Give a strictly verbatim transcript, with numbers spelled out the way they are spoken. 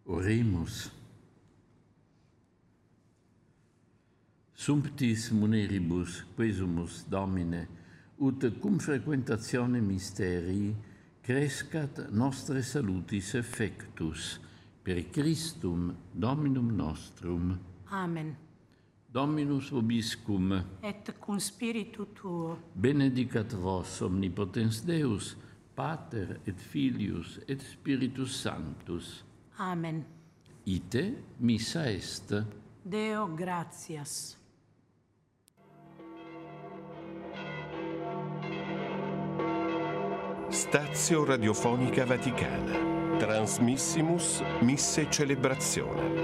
Oremus. Sumptis muneribus quesumus Domine, ut cum frequentatione mysterii crescat nostre salutis effectus, per Christum Dominum nostrum. Amen. Dominus vobiscum. Et cum spiritu tuo. Benedicat vos omnipotens Deus, Pater et Filius et Spiritus Sanctus. Amen. Ite missa est. Deo gratias. Stazio Radiofonica Vaticana. Transmissimus Misse Celebrazione.